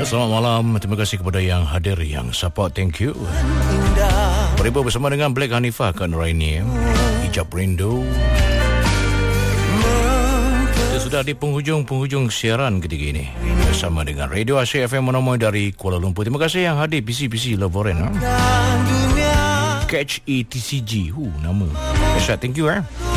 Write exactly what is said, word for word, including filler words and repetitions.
Selamat malam. Terima kasih kepada yang hadir, yang support. Thank you. Beribu bersama dengan Black Hanifah, Kak Nuraini, Hijab Rindu. Kita sudah di penghujung-penghujung siaran ketika ini bersama dengan Radio Asyik F M Monomoy dari Kuala Lumpur. Terima kasih yang hadir. P C P C Lovoren, ha? Catch E T C G. Hu, nama. Thank you, eh.